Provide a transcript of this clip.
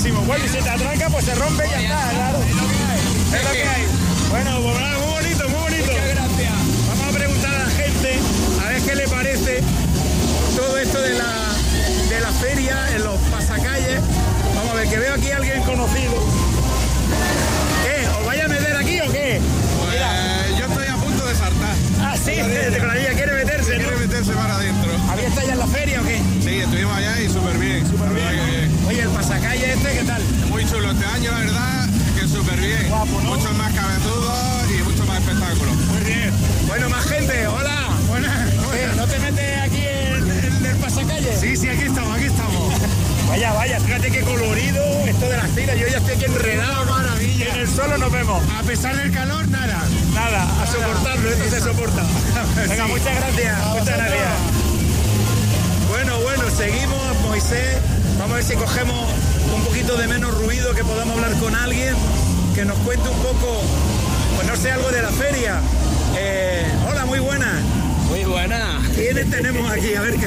buenísimo. Bueno, y si te atranca, pues se rompe y ya está, claro. Es lo que hay. Bueno, pues nada, muy bonito, muy bonito. Muchas gracias. Vamos a preguntar a la gente a ver qué le parece todo esto de la feria en los pasacalles. Vamos a ver, que veo aquí a alguien conocido. ¿Qué? ¿Os vais a meter aquí o qué? Pues yo estoy a punto de saltar. Ah, sí, con la niña quiere meterse, ¿no? Quiere meterse para adentro. ¿Había estado ya en la feria o qué? Sí, estuvimos allá y súper bien. Súper bien. Oye, el pasacalle este, ¿qué tal? Muy chulo este año, la verdad, que súper bien. Guapo, ¿no? Muchos más cabezudos y mucho más espectáculos. Muy bien. Bueno, más gente, hola. Buenas. ¿No te metes aquí en el pasacalle? Sí, aquí estamos, Vaya, fíjate qué colorido esto de las tiras. Yo ya estoy aquí enredado. Maravilla. En el suelo nos vemos. A pesar del calor, nada. Nada, a soportarlo, esto se soporta. Venga, Sí. muchas gracias. Muchas gracias. Bueno, seguimos, Moisés. Vamos a ver si cogemos un poquito de menos ruido, que podamos hablar con alguien que nos cuente un poco, pues no sé, algo de la feria. Hola, muy buenas. Muy buena. ¿Quiénes tenemos aquí? A ver,